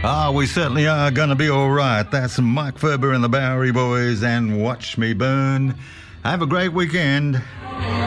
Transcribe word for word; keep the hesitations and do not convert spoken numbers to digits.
Ah, we certainly are going to be all right. That's Mike Ferber and the Bowery Boys and Watch Me Burn. Have a great weekend.